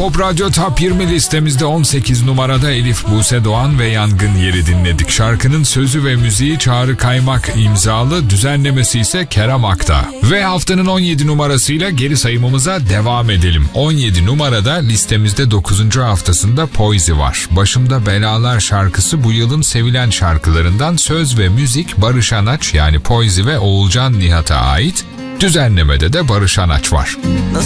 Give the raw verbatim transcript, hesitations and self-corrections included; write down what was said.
Pop Radyo Top yirmi listemizde on sekiz numarada Elif Buse Doğan ve Yangın Yeri dinledik. Şarkının sözü ve müziği Çağrı Kaymak imzalı, düzenlemesi ise Kerem Akta. Ve haftanın on yedi numarasıyla geri sayımımıza devam edelim. on yedi numarada listemizde dokuzuncu haftasında Poizi var. Başımda Belalar şarkısı bu yılın sevilen şarkılarından, söz ve müzik Barış Anaç yani Poizi ve Oğulcan Nihat'a ait. Düzenlemede de Barış Anaç var.